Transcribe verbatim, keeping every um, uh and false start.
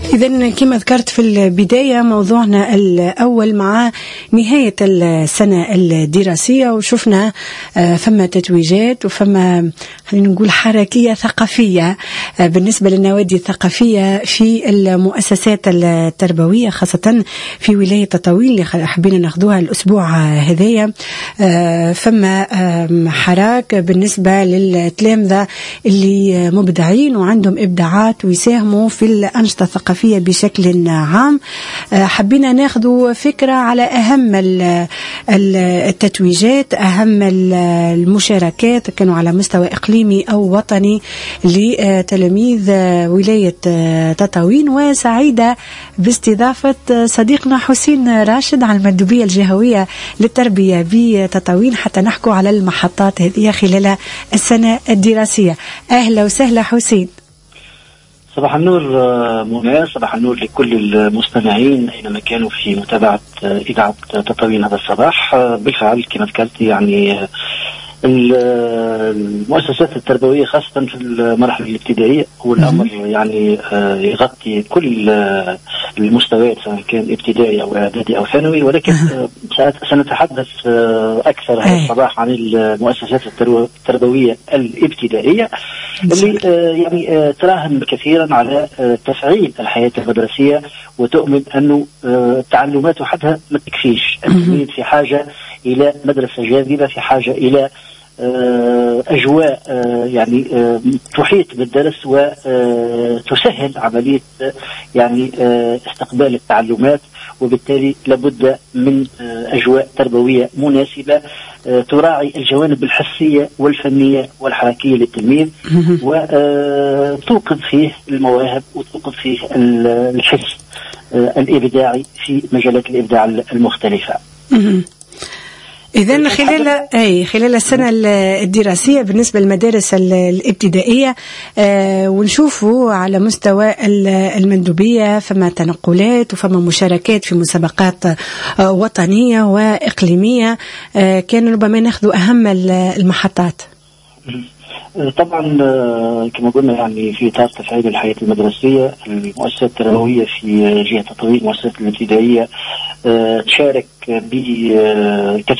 إذن كما ذكرت في البداية موضوعنا الأول مع نهاية السنة الدراسية، وشفنا فما تتويجات وفما خلينا نقول حركية ثقافية بالنسبة للنوادي الثقافية في المؤسسات التربوية خاصة في ولاية تطاوين اللي حبينا ناخذوها الأسبوع هذايا. فما حراك بالنسبة للتلامذة اللي مبدعين وعندهم إبداعات ويساهموا في الأنشطة الثقافية بشكل عام. حبينا ناخذوا فكرة على أهم التتويجات، أهم المشاركات كانوا على مستوى إقليمي أو وطني لتلاميذ ولاية تطاوين. وسعيدة باستضافة صديقنا حسين راشد على المندوبية الجهوية للتربية بتطاوين حتى نحكوا على المحطات هذه خلال السنة الدراسية. أهلا وسهلا حسين. صباح النور منى، صباح النور لكل المستمعين أينما كانوا في متابعة إذاعة تطاوين هذا الصباح. بالفعل كما ذكرت يعني المؤسسات التربوية خاصة في المرحلة الابتدائية هو الأمر يعني يغطي كل المستويات سواء كان ابتدائي أو إعدادي أو ثانوي، ولكن سنتحدث أكثر هذا الصباح عن المؤسسات التربوية الابتدائية اللي يعني تراهن كثيرا على تفعيل الحياة المدرسية، وتؤمن أنه التعلمات وحدها ما تكفيش. التلميذ في حاجة إلى مدرسة جاذبة، في حاجة إلى أجواء يعني تحيط بالدرس وتسهل عملية يعني استقبال التعلمات، وبالتالي لابد من أجواء تربوية مناسبة تراعي الجوانب الحسية والفنية والحركية للتلميذ، وتوقظ فيه المواهب وتوقظ فيه الحس الإبداعي في مجالات الإبداع المختلفة. إذن خلال أي خلال السنة الدراسية بالنسبة للمدارس الابتدائية آه ونشوفوا على مستوى المندوبية فما تنقلات وفما مشاركات في مسابقات آه وطنية وإقليمية. آه كان ربما ناخذوا أهم المحطات. طبعا كما قلنا يعني في إطار تفعيل الحياة المدرسية المؤسسات التربوية في جهة تطوير المؤسسات الابتدائية تشارك ب